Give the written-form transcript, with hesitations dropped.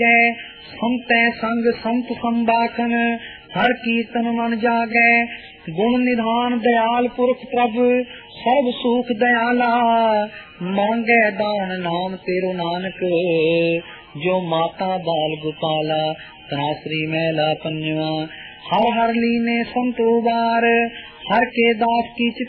संतै संग संत संबाखन हर कीर्तन मन जागै। गुण निधान दयाल पुरख प्रभु सब सुख दयाला। मांगै दान नाम तेरो नानक जो माता बाल गोपाला। तनाश्री मैला पंजवा हर हर लीने संतो बार हर के दास की